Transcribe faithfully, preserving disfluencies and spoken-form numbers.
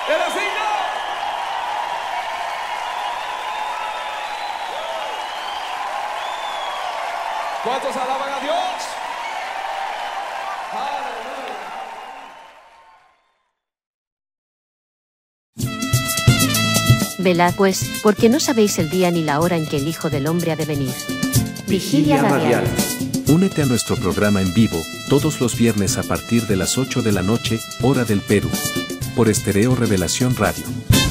¡El signo! ¿Cuántos alaban a Dios? ¡Aleluya! Velad pues, porque no sabéis el día ni la hora en que el Hijo del Hombre ha de venir. Vigilia radial. Únete a nuestro programa en vivo, todos los viernes a partir de las ocho de la noche, hora del Perú. Por Estereo Revelación Radio.